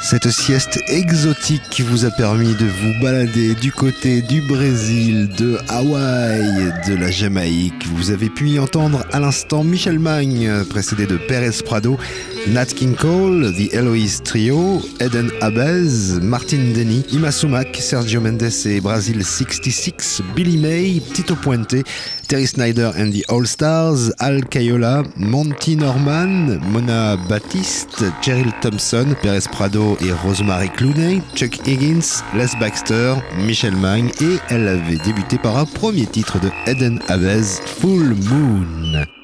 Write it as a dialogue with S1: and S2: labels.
S1: Cette sieste exotique vous a permis de vous balader du côté du Brésil, de Hawaï, de la Jamaïque. Vous avez pu y entendre à l'instant Michel Magne, précédé de Pérez Prado, Nat King Cole, The Eloise Trio, Eden Abez, Martin Denny, Ima Sumac, Sergio Mendes et Brazil 66, Billy May, Tito Puente, Terry Snyder and the All Stars, Al Cayola, Monty Norman, Mona Baptiste, Cheryl Thompson, Pérez Prado et Rosemary Clooney, Chuck Higgins, Les Baxter, Michel Magne et elle avait débuté par un premier titre de Eden Abez, Full Moon.